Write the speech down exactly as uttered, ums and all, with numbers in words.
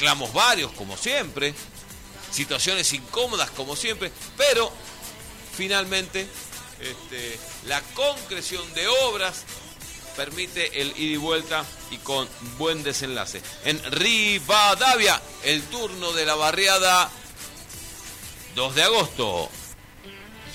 reclamos varios, como siempre, situaciones incómodas, como siempre, pero finalmente este, la concreción de obras permite el ida y vuelta y con buen desenlace. En Rivadavia, el turno de la barriada dos de agosto.